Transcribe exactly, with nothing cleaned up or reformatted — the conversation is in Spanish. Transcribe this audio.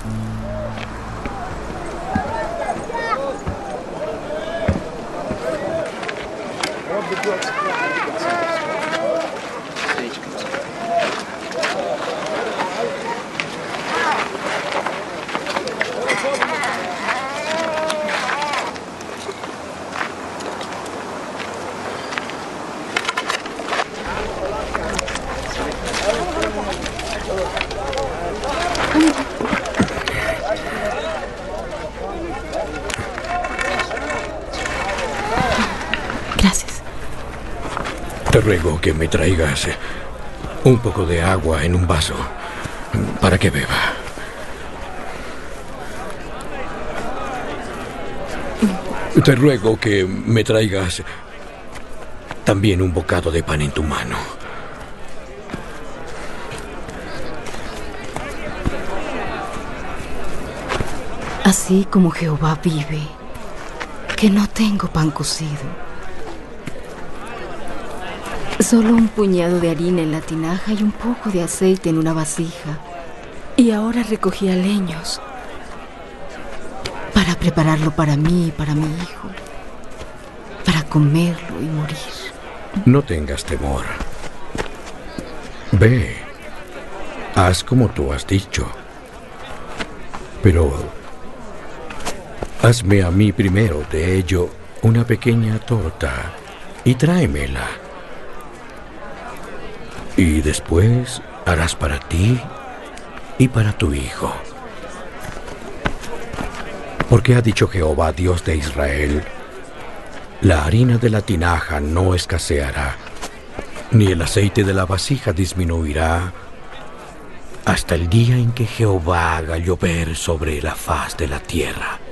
Gracias. Te ruego que me traigas un poco de agua en un vaso para que beba. Te ruego que me traigas también un bocado de pan en tu mano. Así como Jehová vive, que no tengo pan cocido. Solo un puñado de harina en la tinaja y un poco de aceite en una vasija. Y ahora recogía leños para prepararlo para mí y para mi hijo, para comerlo y morir. No tengas temor. Ve, haz como tú has dicho. Pero hazme a mí primero de ello una pequeña torta y tráemela. Y después harás para ti y para tu hijo. Porque ha dicho Jehová, Dios de Israel, la harina de la tinaja no escaseará, ni el aceite de la vasija disminuirá, hasta el día en que Jehová haga llover sobre la faz de la tierra.